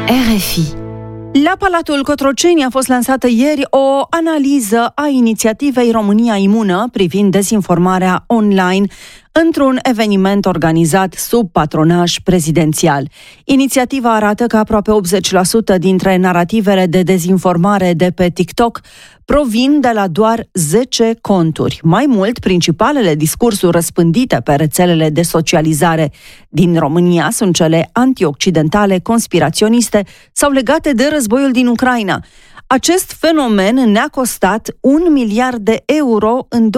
RFI. La Palatul Cotroceni a fost lansată ieri o analiză a inițiativei România Imună privind dezinformarea online într-un eveniment organizat sub patronaj prezidențial. Inițiativa arată că aproape 80% dintre narativele de dezinformare de pe TikTok provin de la doar 10 conturi. Mai mult, principalele discursuri răspândite pe rețelele de socializare din România sunt cele antioccidentale, conspiraționiste sau legate de războiul din Ucraina. Acest fenomen ne-a costat 1 miliard de euro în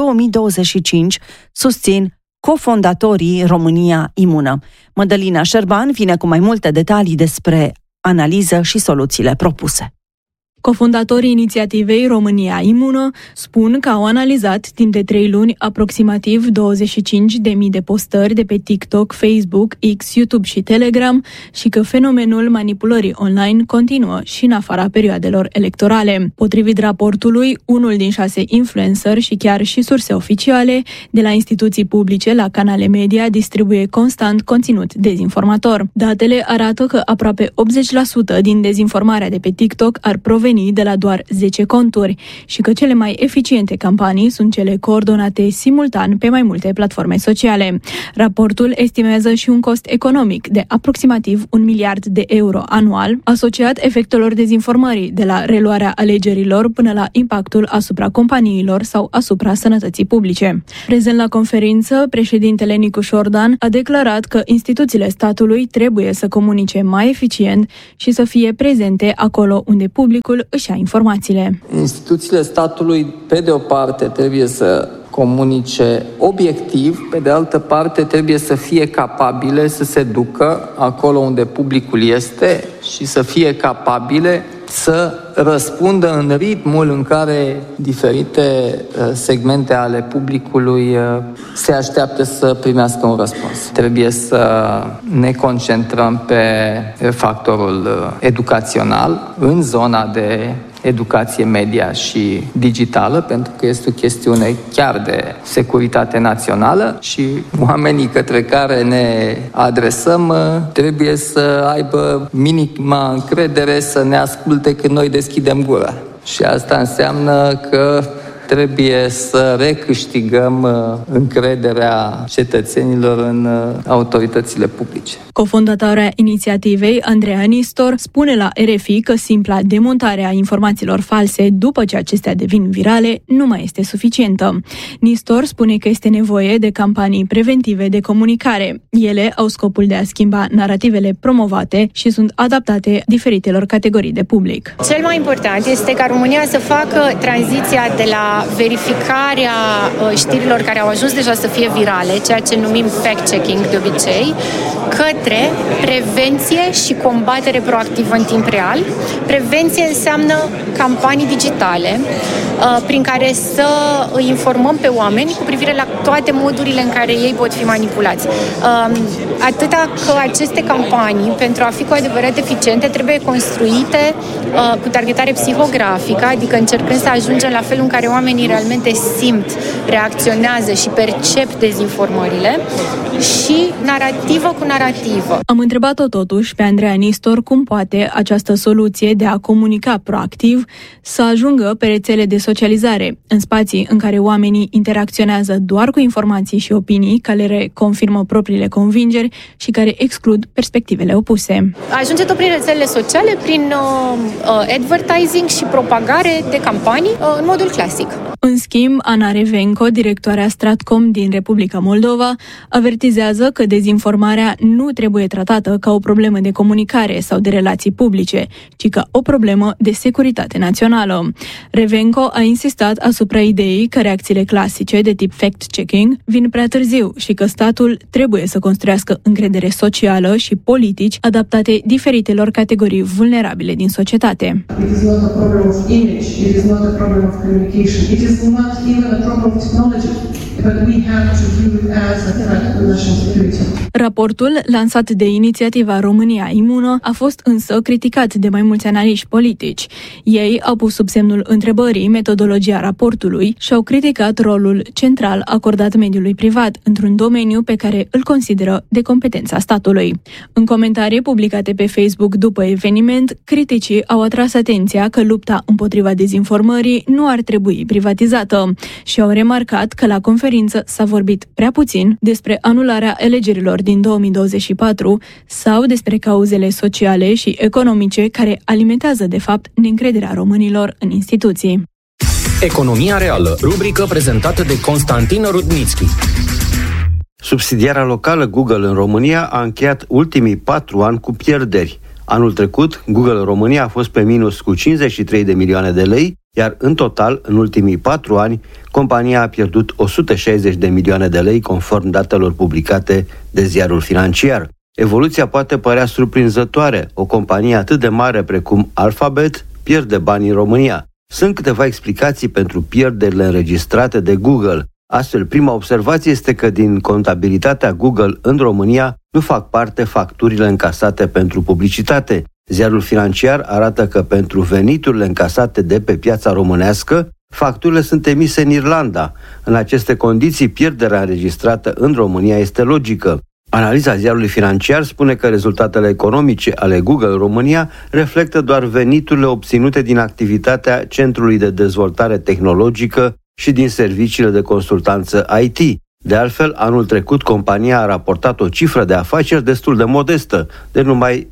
2025, susțin cofondatorii România Imună. Mădălina Șerban vine cu mai multe detalii despre analiză și soluțiile propuse. Cofondatorii inițiativei România Imună spun că au analizat timp de 3 luni aproximativ 25.000 de postări de pe TikTok, Facebook, X, YouTube și Telegram și că fenomenul manipulării online continuă și în afara perioadelor electorale. Potrivit raportului, 1 din 6 influenceri și chiar și surse oficiale de la instituții publice la canale media distribuie constant conținut dezinformator. Datele arată că aproape 80% din dezinformarea de pe TikTok ar proveni de la doar 10 conturi și că cele mai eficiente campanii sunt cele coordonate simultan pe mai multe platforme sociale. Raportul estimează și un cost economic de aproximativ 1 miliard de euro anual, asociat efectelor dezinformării, de la reluarea alegerilor până la impactul asupra companiilor sau asupra sănătății publice. Prezent la conferință, președintele Nicu Șordan a declarat că instituțiile statului trebuie să comunice mai eficient și să fie prezente acolo unde publicul își ia informațiile. Instituțiile statului, pe de o parte, trebuie să comunice obiectiv, pe de altă parte trebuie să fie capabile să se ducă acolo unde publicul este și să fie capabile să răspundă în ritmul în care diferite segmente ale publicului se așteaptă să primească un răspuns. Trebuie să ne concentrăm pe factorul educațional în zona de educație media și digitală, pentru că este o chestiune chiar de securitate națională și oamenii către care ne adresăm trebuie să aibă minima încredere să ne asculte când noi deschidem gura. Și asta înseamnă că trebuie să recâștigăm încrederea cetățenilor în autoritățile publice. Cofondatoarea inițiativei, Andreea Nistor, spune la RFI că simpla demontare a informațiilor false după ce acestea devin virale nu mai este suficientă. Nistor spune că este nevoie de campanii preventive de comunicare. Ele au scopul de a schimba narativele promovate și sunt adaptate diferitelor categorii de public. Cel mai important este ca România să facă tranziția de la verificarea știrilor care au ajuns deja să fie virale, ceea ce numim fact-checking de obicei, către prevenție și combatere proactivă în timp real. Prevenție înseamnă campanii digitale prin care să îi informăm pe oameni cu privire la toate modurile în care ei pot fi manipulați. Atâta că aceste campanii, pentru a fi cu adevărat eficiente, trebuie construite cu targetare psihografică, adică încercând să ajungem la felul în care oamenii realmente simt, reacționează și percep dezinformările și narativă cu narativă. Am întrebat-o totuși pe Andreea Nistor cum poate această soluție de a comunica proactiv să ajungă pe rețele de socializare, în spații în care oamenii interacționează doar cu informații și opinii care confirmă propriile convingeri și care exclud perspectivele opuse. Ajunge tot prin rețelele sociale, prin advertising și propagare de campanii în modul clasic. În schimb, Ana Revenco, directoarea Stratcom din Republica Moldova, avertizează că dezinformarea nu trebuie tratată ca o problemă de comunicare sau de relații publice, ci ca o problemă de securitate națională. Revenco a insistat asupra ideii că reacțiile clasice de tip fact-checking vin prea târziu și că statul trebuie să construiască încredere socială și politici adaptate diferitelor categorii vulnerabile din societate. It is not a problem of technology. Raportul, lansat de inițiativa România Imună, a fost însă criticat de mai mulți analiști politici. Ei au pus sub semnul întrebării metodologia raportului și au criticat rolul central acordat mediului privat într-un domeniu pe care îl consideră de competența statului. În comentarii publicate pe Facebook după eveniment, criticii au atras atenția că lupta împotriva dezinformării nu ar trebui privatizată și au remarcat că la conferință s-a vorbit prea puțin despre anularea alegerilor din 2024 sau despre cauzele sociale și economice care alimentează, de fapt, neîncrederea românilor în instituții. Economia reală, rubrică prezentată de Constantin Rudnitschi. Subsidiara locală Google în România a încheiat ultimii 4 ani cu pierderi. Anul trecut, Google România a fost pe minus cu 53 de milioane de lei, iar în total, în ultimii 4 ani, compania a pierdut 160 de milioane de lei, conform datelor publicate de Ziarul Financiar. Evoluția poate părea surprinzătoare. O companie atât de mare precum Alphabet pierde bani în România. Sunt câteva explicații pentru pierderile înregistrate de Google. Astfel, prima observație este că din contabilitatea Google în România nu fac parte facturile încasate pentru publicitate. Ziarul Financiar arată că pentru veniturile încasate de pe piața românească, facturile sunt emise în Irlanda. În aceste condiții, pierderea înregistrată în România este logică. Analiza Ziarului Financiar spune că rezultatele economice ale Google România reflectă doar veniturile obținute din activitatea Centrului de Dezvoltare Tehnologică și din serviciile de consultanță IT. De altfel, anul trecut, compania a raportat o cifră de afaceri destul de modestă, de numai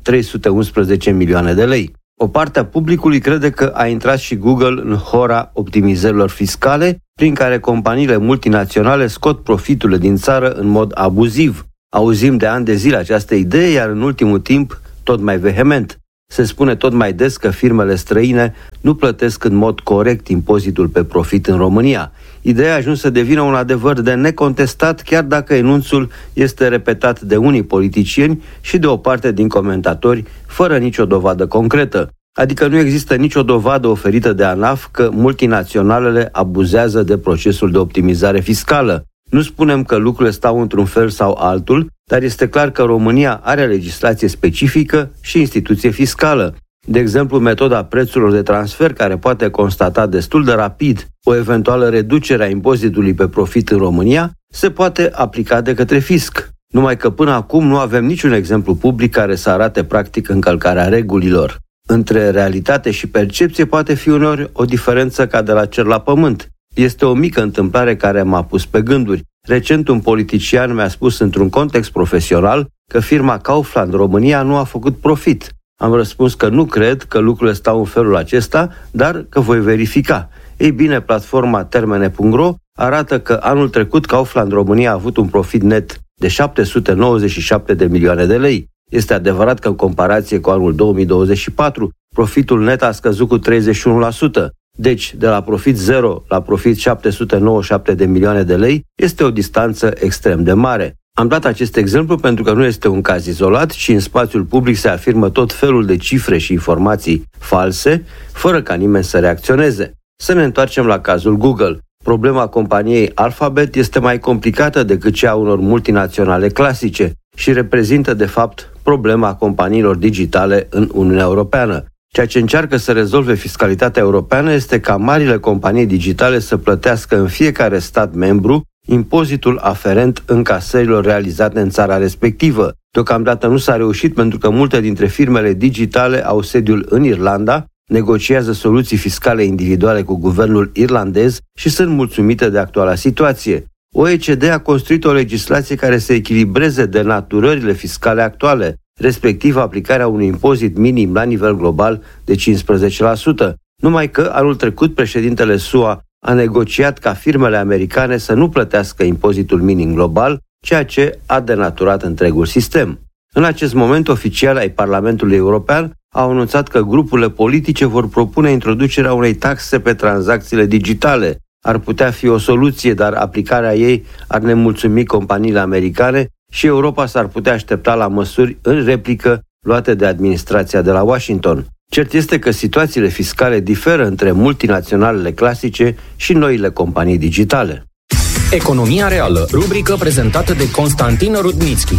311 milioane de lei. O parte a publicului crede că a intrat și Google în hora optimizărilor fiscale, prin care companiile multinaționale scot profiturile din țară în mod abuziv. Auzim de ani de zile această idee, iar în ultimul timp tot mai vehement. Se spune tot mai des că firmele străine nu plătesc în mod corect impozitul pe profit în România. Ideea a ajuns să devină un adevăr de necontestat, chiar dacă enunțul este repetat de unii politicieni și de o parte din comentatori, fără nicio dovadă concretă. Adică nu există nicio dovadă oferită de ANAF că multinaționalele abuzează de procesul de optimizare fiscală. Nu spunem că lucrurile stau într-un fel sau altul, dar este clar că România are legislație specifică și instituție fiscală. De exemplu, metoda prețurilor de transfer, care poate constata destul de rapid o eventuală reducere a impozitului pe profit în România, se poate aplica de către fisc. Numai că până acum nu avem niciun exemplu public care să arate practic încălcarea regulilor. Între realitate și percepție poate fi uneori o diferență ca de la cer la pământ. Este o mică întâmplare care m-a pus pe gânduri. Recent un politician mi-a spus într-un context profesional că firma Kaufland România nu a făcut profit. Am răspuns că nu cred că lucrurile stau în felul acesta, dar că voi verifica. Ei bine, platforma termene.ro arată că anul trecut Kaufland România a avut un profit net de 797 de milioane de lei. Este adevărat că în comparație cu anul 2024, profitul net a scăzut cu 31%. Deci, de la profit 0 la profit 797 de milioane de lei este o distanță extrem de mare. Am dat acest exemplu pentru că nu este un caz izolat, ci în spațiul public se afirmă tot felul de cifre și informații false, fără ca nimeni să reacționeze. Să ne întoarcem la cazul Google. Problema companiei Alphabet este mai complicată decât cea a unor multinaționale clasice și reprezintă, de fapt, problema companiilor digitale în Uniunea Europeană. Ceea ce încearcă să rezolve fiscalitatea europeană este ca marile companii digitale să plătească în fiecare stat membru impozitul aferent încasărilor realizate în țara respectivă. Deocamdată nu s-a reușit pentru că multe dintre firmele digitale au sediul în Irlanda, negociază soluții fiscale individuale cu guvernul irlandez și sunt mulțumite de actuala situație. OECD a construit o legislație care să echilibreze denaturările fiscale actuale, respectiv aplicarea unui impozit minim la nivel global de 15%. Numai că anul trecut președintele SUA a negociat ca firmele americane să nu plătească impozitul minim global, ceea ce a denaturat întregul sistem. În acest moment, oficiali ai Parlamentului European au anunțat că grupurile politice vor propune introducerea unei taxe pe tranzacțiile digitale. Ar putea fi o soluție, dar aplicarea ei ar nemulțumi companiile americane și Europa s-ar putea aștepta la măsuri în replică luate de administrația de la Washington. Cert este că situațiile fiscale diferă între multinaționalele clasice și noile companii digitale. Economia reală, rubrică prezentată de Constantin Rudnitschi.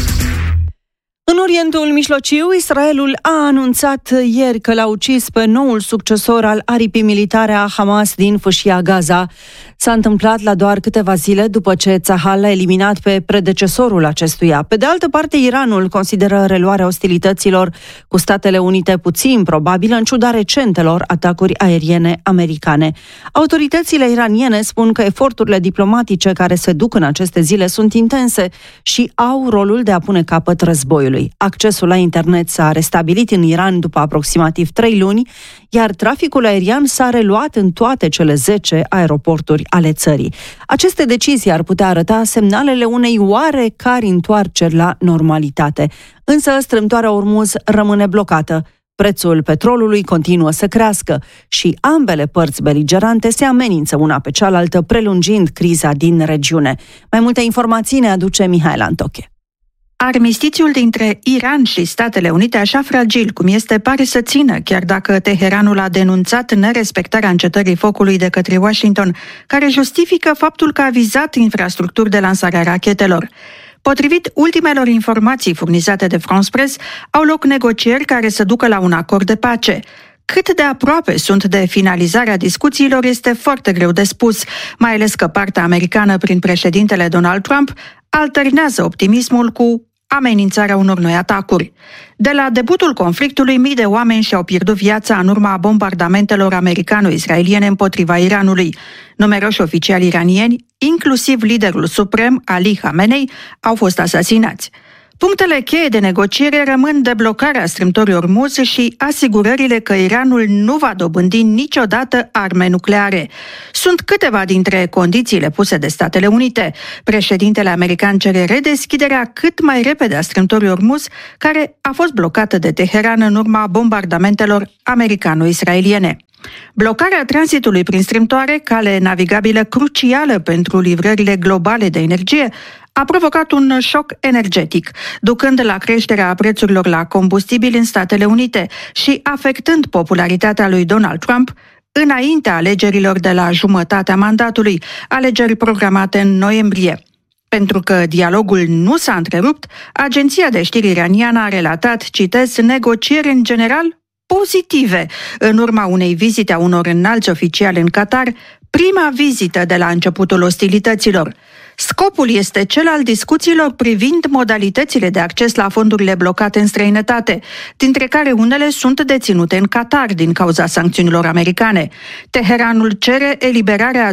În Orientul Mijlociu, Israelul a anunțat ieri că l-a ucis pe noul succesor al aripii militare a Hamas din fâșia Gaza. S-a întâmplat la doar câteva zile după ce Tzahal l-a eliminat pe predecesorul acestuia. Pe de altă parte, Iranul consideră reluarea ostilităților cu Statele Unite puțin probabilă în ciuda recentelor atacuri aeriene americane. Autoritățile iraniene spun că eforturile diplomatice care se duc în aceste zile sunt intense și au rolul de a pune capăt războiului. Accesul la internet s-a restabilit în Iran după aproximativ 3 luni, iar traficul aerian s-a reluat în toate cele 10 aeroporturi ale țării. Aceste decizii ar putea arăta semnalele unei oarecare întoarceri la normalitate. Însă strâmtoarea Ormuz rămâne blocată. Prețul petrolului continuă să crească și ambele părți beligerante se amenință una pe cealaltă, prelungind criza din regiune. Mai multe informații ne aduce Mihaela Antoche. Armistițiul dintre Iran și Statele Unite, așa fragil cum este, pare să țină, chiar dacă Teheranul a denunțat nerespectarea încetării focului de către Washington, care justifică faptul că a vizat infrastructuri de lansare a rachetelor. Potrivit ultimelor informații furnizate de France Press, au loc negocieri care să ducă la un acord de pace. Cât de aproape sunt de finalizarea discuțiilor este foarte greu de spus, mai ales că partea americană, prin președintele Donald Trump, alternează optimismul cu amenințarea unor noi atacuri. De la debutul conflictului, mii de oameni și-au pierdut viața în urma bombardamentelor americano-israeliene împotriva Iranului. Numeroși oficiali iranieni, inclusiv liderul suprem Ali Khamenei, au fost asasinați. Punctele cheie de negociere rămân deblocarea strâmtorii Ormuz și asigurările că Iranul nu va dobândi niciodată arme nucleare. Sunt câteva dintre condițiile puse de Statele Unite. Președintele american cere redeschiderea cât mai repede a strâmtorii Ormuz, care a fost blocată de Teheran în urma bombardamentelor americano-israeliene. Blocarea tranzitului prin strâmtoare, cale navigabilă crucială pentru livrările globale de energie, a provocat un șoc energetic, ducând la creșterea prețurilor la combustibili în Statele Unite și afectând popularitatea lui Donald Trump înaintea alegerilor de la jumătatea mandatului, alegeri programate în noiembrie. Pentru că dialogul nu s-a întrerupt, agenția de știri iraniană a relatat, citez, negocieri în general pozitive în urma unei vizite a unor înalți oficiali în Qatar, prima vizită de la începutul ostilităților. Scopul este cel al discuțiilor privind modalitățile de acces la fondurile blocate în străinătate, dintre care unele sunt deținute în Qatar din cauza sancțiunilor americane. Teheranul cere eliberarea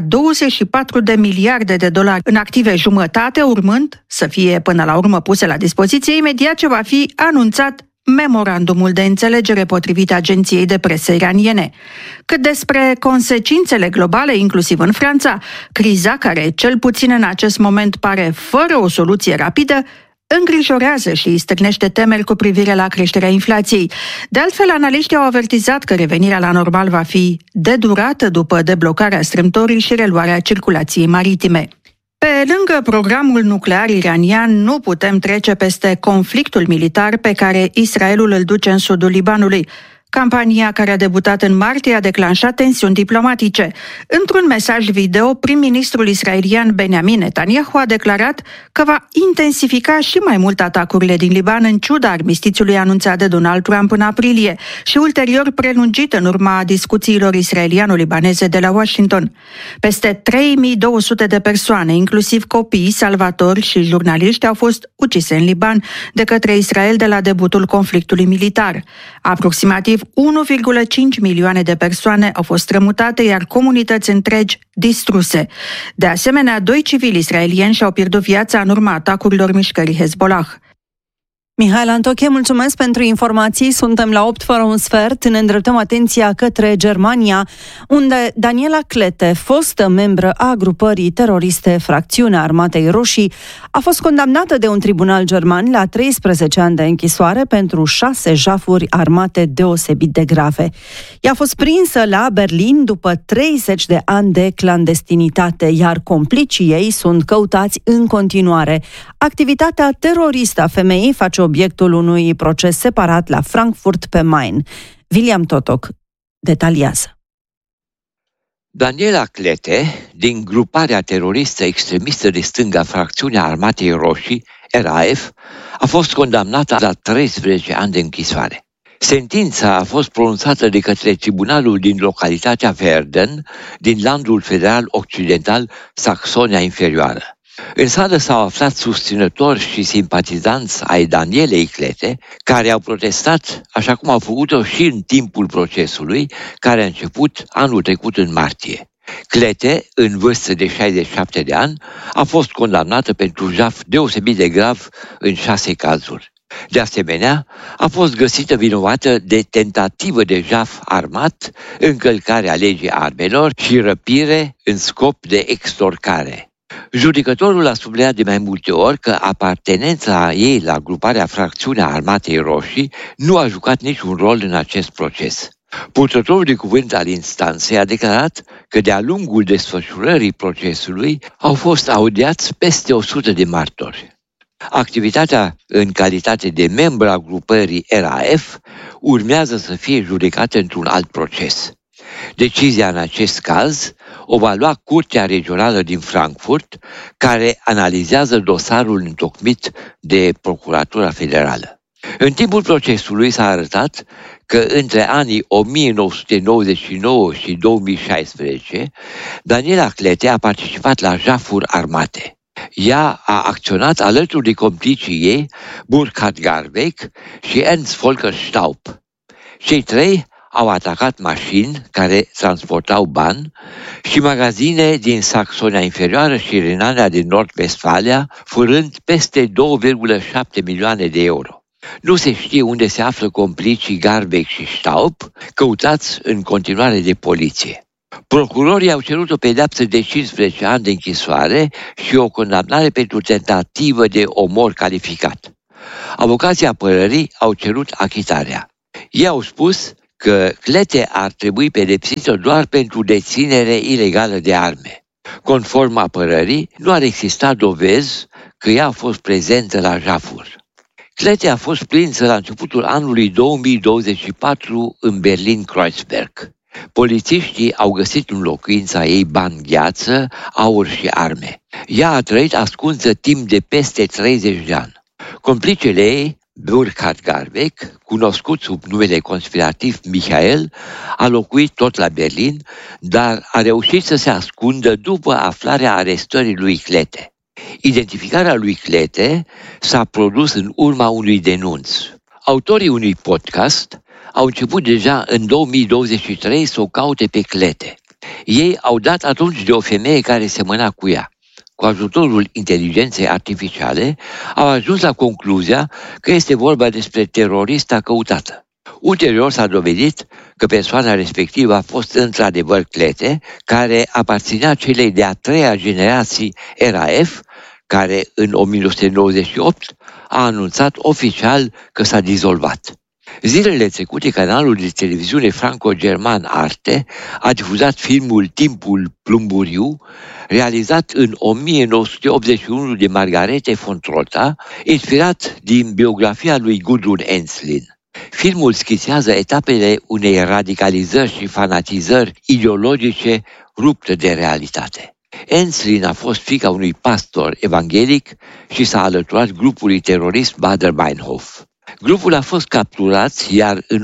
24 de miliarde de dolari în active jumătate, urmând să fie până la urmă puse la dispoziție imediat ce va fi anunțat memorandumul de înțelegere, potrivit agenției de presă iraniene. Cât despre consecințele globale, inclusiv în Franța, criza, care cel puțin în acest moment pare fără o soluție rapidă, îngrijorează și îi stârnește temeri cu privire la creșterea inflației. De altfel, analiștii au avertizat că revenirea la normal va fi de durată după deblocarea strâmtorii și reluarea circulației maritime. Pe lângă programul nuclear iranian, nu putem trece peste conflictul militar pe care Israelul îl duce în sudul Libanului. Campania care a debutat în martie a declanșat tensiuni diplomatice. Într-un mesaj video, prim-ministrul israelian Benjamin Netanyahu a declarat că va intensifica și mai mult atacurile din Liban în ciuda armistițiului anunțat de Donald Trump în aprilie și ulterior prelungit în urma discuțiilor israeliano-libaneze de la Washington. Peste 3200 de persoane, inclusiv copii, salvatori și jurnaliști, au fost ucise în Liban de către Israel de la debutul conflictului militar. Aproximativ 1,5 milioane de persoane au fost strămutate, iar comunități întregi distruse. De asemenea, 2 civili israelieni și-au pierdut viața în urma atacurilor mișcării Hezbollah. Mihaela Antoche, mulțumesc pentru informații. Suntem la 8 fără un sfert. Ne îndreptăm atenția către Germania, unde Daniela Klette, fostă membră a grupării teroriste Fracțiunea Armatei Roșii, a fost condamnată de un tribunal german la 13 ani de închisoare pentru 6 jafuri armate deosebit de grave. Ea a fost prinsă la Berlin după 30 de ani de clandestinitate, iar complicii ei sunt căutați în continuare. Activitatea teroristă a femeii face obiectul unui proces separat la Frankfurt pe Main. William Totok detaliază. Daniela Clete, din gruparea teroristă extremistă de stânga Fracțiunea Armatei Roșii, RAF, a fost condamnată la 13 ani de închisoare. Sentința a fost pronunțată de către tribunalul din localitatea Verden, din landul federal occidental Saxonia Inferioară. În sală s-au aflat susținători și simpatizanți ai Danielei Clete, care au protestat, așa cum au făcut-o și în timpul procesului, care a început anul trecut în martie. Clete, în vârstă de 67 de ani, a fost condamnată pentru jaf deosebit de grav în 6 cazuri. De asemenea, a fost găsită vinovată de tentativă de jaf armat, încălcarea legii armelor și răpire în scop de extorcare. Judecătorul a subliniat de mai multe ori că apartenența ei la gruparea Fracțiunea Armatei Roșii nu a jucat niciun rol în acest proces. Purtătorul de cuvânt al instanței a declarat că de-a lungul desfășurării procesului au fost audiați peste 100 de martori. Activitatea în calitate de membru a grupării RAF urmează să fie judecată într-un alt proces. Decizia în acest caz o va lua Curtea Regională din Frankfurt, care analizează dosarul întocmit de Procuratura Federală. În timpul procesului s-a arătat că între anii 1999 și 2016, Daniela Clete a participat la jafuri armate. Ea a acționat alături de complicii ei, Burkhard Garbeck și Ernst Volker Staub. Cei trei au atacat mașini care transportau bani și magazine din Saxonia Inferioară și Renania din Nord-Vestfalia, furând peste 2,7 milioane de euro. Nu se știe unde se află complicii Garbeck și Staub, căutați în continuare de poliție. Procurorii au cerut o pedeapsă de 15 ani de închisoare și o condamnare pentru tentativă de omor calificat. Avocații apărării au cerut achitarea. Ei au spus că Clete ar trebui pedepsită doar pentru deținere ilegală de arme. Conform apărării, nu ar exista dovezi că ea a fost prezentă la jafuri. Clete a fost prinsă la începutul anului 2024 în Berlin-Kreuzberg. Polițiștii au găsit în locuința ei bani gheață, aur și arme. Ea a trăit ascunsă timp de peste 30 de ani. Complicele ei, Burkhard Garbeck, cunoscut sub numele conspirativ Michael, a locuit tot la Berlin, dar a reușit să se ascundă după aflarea arestării lui Clete. Identificarea lui Clete s-a produs în urma unui denunț. Autorii unui podcast au început deja în 2023 să o caute pe Clete. Ei au dat atunci de o femeie care semăna cu ea. Cu ajutorul inteligenței artificiale, au ajuns la concluzia că este vorba despre terorista căutată. Ulterior s-a dovedit că persoana respectivă a fost într-adevăr Clete, care aparținea celei de-a treia generații RAF, care în 1998 a anunțat oficial că s-a dizolvat. Zilele trecute, canalul de televiziune franco-german Arte a difuzat filmul Timpul plumburiu, realizat în 1981 de Margarete von Trotta, inspirat din biografia lui Gudrun Ensslin. Filmul schițează etapele unei radicalizări și fanatizări ideologice rupte de realitate. Ensslin a fost fiica unui pastor evanghelic și s-a alăturat grupului terorist Baader-Meinhof. Grupul a fost capturat, iar în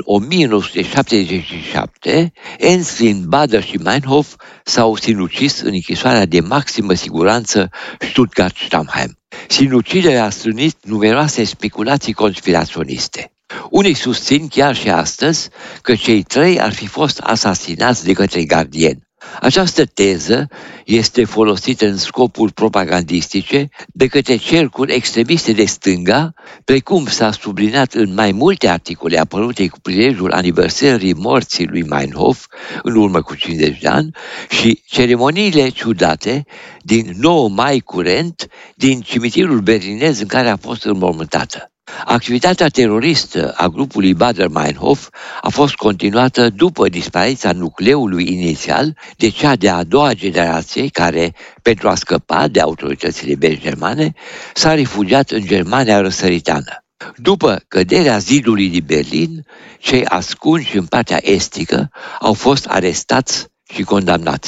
1977, Ensslin, Baader și Meinhof s-au sinucis în închisoarea de maximă siguranță Stuttgart-Stammheim. Sinuciderea a strânit numeroase speculații conspiraționiste. Unii susțin chiar și astăzi că cei trei ar fi fost asasinați de către gardieni. Această teză este folosită în scopuri propagandistice de către cercuri extremiste de stânga, precum s-a subliniat în mai multe articole apărute cu prilejul aniversării morții lui Meinhof în urmă cu 50 de ani și ceremoniile ciudate din 9 mai curent din cimitirul berlinez în care a fost înmormântată. Activitatea teroristă a grupului Baader-Meinhof a fost continuată după dispariția nucleului inițial de cea de-a doua generație care, pentru a scăpa de autoritățile belgermane, s-a refugiat în Germania răsăritană. După căderea zidului din Berlin, cei ascunși în partea estică au fost arestați și condamnați.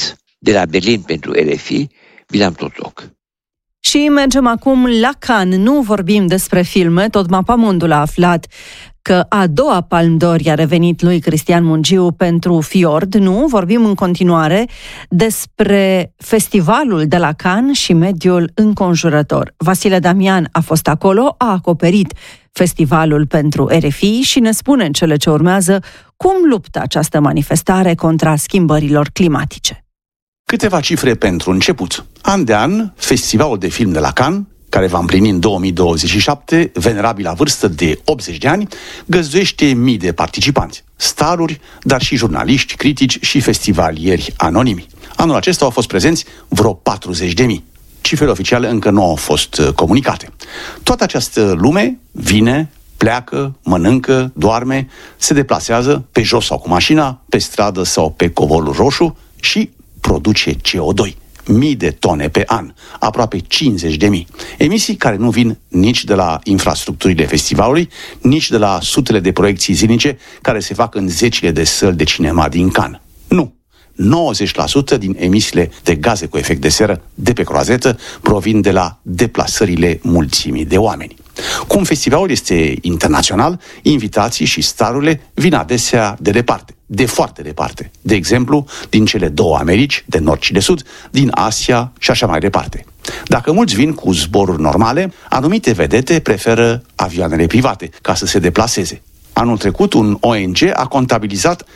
De la Berlin pentru RFI, William Totoc. Și mergem acum la Cannes. Nu vorbim despre filme, tot Mapamondul a aflat că a doua Palme d'Or i-a revenit lui Cristian Mungiu pentru Fiord. Nu, vorbim în continuare despre festivalul de la Cannes și mediul înconjurător. Vasile Damian a fost acolo, a acoperit festivalul pentru RFI și ne spune în cele ce urmează cum luptă această manifestare contra schimbărilor climatice. Câteva cifre pentru început. An de an, Festivalul de Film de la Cannes, care va împlini în 2027, venerabil la vârstă de 80 de ani, găzduiește mii de participanți, staruri, dar și jurnaliști, critici și festivalieri anonimi. Anul acesta au fost prezenți vreo 40.000. Cifrele oficiale încă nu au fost comunicate. Toată această lume vine, pleacă, mănâncă, doarme, se deplasează pe jos sau cu mașina, pe stradă sau pe covorul roșu și produce CO2. Mii de tone pe an, aproape 50.000. Emisii care nu vin nici de la infrastructurile festivalului, nici de la sutele de proiecții zilnice care se fac în zecile de săli de cinema din Cannes. Nu. 90% din emisiile de gaze cu efect de seră de pe croazetă provin de la deplasările mulțimii de oameni. Cum festivalul este internațional, invitații și starurile vin adesea de departe, de foarte departe. De exemplu, din cele două Americi, de nord și de sud, din Asia și așa mai departe. Dacă mulți vin cu zboruri normale, anumite vedete preferă avioanele private ca să se deplaseze. Anul trecut, un ONG a contabilizat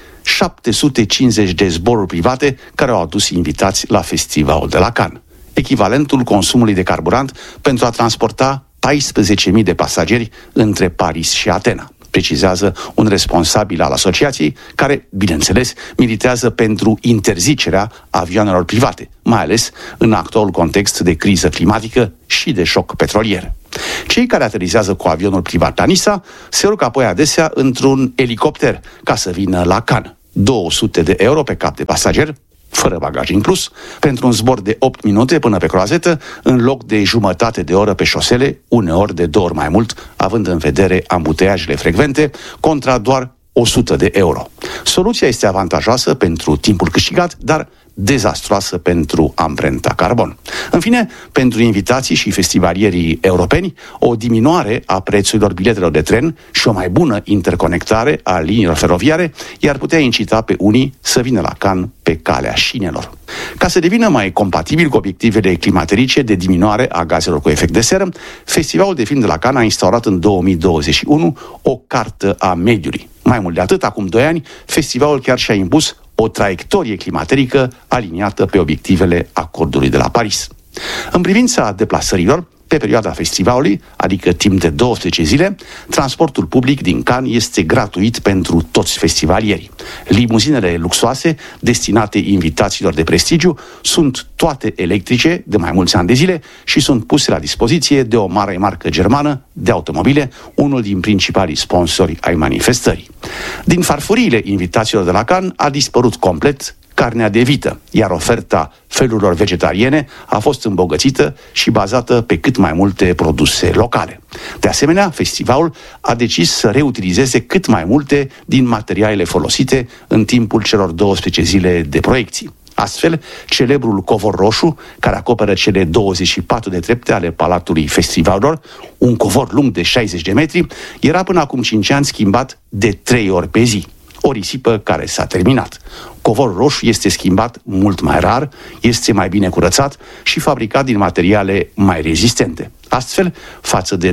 750 de zboruri private care au adus invitați la festivalul de la Cannes, echivalentul consumului de carburant pentru a transporta 14.000 de pasageri între Paris și Atena, precizează un responsabil al asociației care, bineînțeles, militează pentru interzicerea avioanelor private, mai ales în actualul context de criză climatică și de șoc petrolier. Cei care aterizează cu avionul privat la Nisa se urcă apoi adesea într-un elicopter ca să vină la Cannes. 200 de euro pe cap de pasager, fără bagaj inclus, pentru un zbor de 8 minute până pe croazetă, în loc de jumătate de oră pe șosele, uneori de 2 ori mai mult, având în vedere ambuteiajele frecvente, contra doar 100 de euro. Soluția este avantajoasă pentru timpul câștigat, dar dezastroasă pentru amprenta carbon. În fine, pentru invitații și festivalierii europeni, o diminuare a prețurilor biletelor de tren și o mai bună interconectare a liniilor feroviare i-ar putea incita pe unii să vină la Cannes pe calea șinelor. Ca să devină mai compatibil cu obiectivele climaterice de diminuare a gazelor cu efect de seră, Festivalul de Film de la Cannes a instaurat în 2021 o cartă a mediului. Mai mult de atât, acum 2 ani, festivalul chiar și-a impus o traiectorie climaterică aliniată pe obiectivele acordului de la Paris. În privința deplasărilor, pe perioada festivalului, adică timp de 12 zile, transportul public din Cannes este gratuit pentru toți festivalierii. Limuzinele luxoase, destinate invitațiilor de prestigiu, sunt toate electrice de mai mulți ani de zile și sunt puse la dispoziție de o mare marcă germană de automobile, unul din principalii sponsori ai manifestării. Din farfuriile invitațiilor de la Cannes a dispărut complet carnea de vită, iar oferta felurilor vegetariene a fost îmbogățită și bazată pe cât mai multe produse locale. De asemenea, festivalul a decis să reutilizeze cât mai multe din materialele folosite în timpul celor 12 zile de proiecții. Astfel, celebrul covor roșu, care acoperă cele 24 de trepte ale Palatului Festivalelor, un covor lung de 60 de metri, era până acum 5 ani schimbat de 3 ori pe zi. O risipă care s-a terminat. Covorul roșu este schimbat mult mai rar, este mai bine curățat și fabricat din materiale mai rezistente. Astfel, față de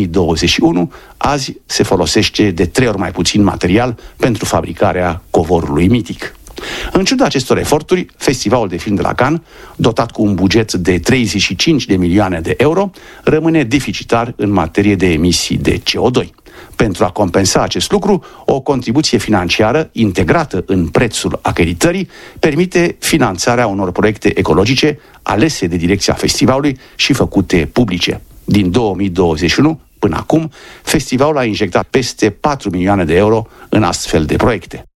2021, azi se folosește de 3 ori mai puțin material pentru fabricarea covorului mitic. În ciuda acestor eforturi, Festivalul de Film de la Cannes, dotat cu un buget de 35 de milioane de euro, rămâne deficitar în materie de emisii de CO2. Pentru a compensa acest lucru, o contribuție financiară integrată în prețul acreditării permite finanțarea unor proiecte ecologice alese de direcția festivalului și făcute publice. Din 2021 până acum, festivalul a injectat peste 4 milioane de euro în astfel de proiecte.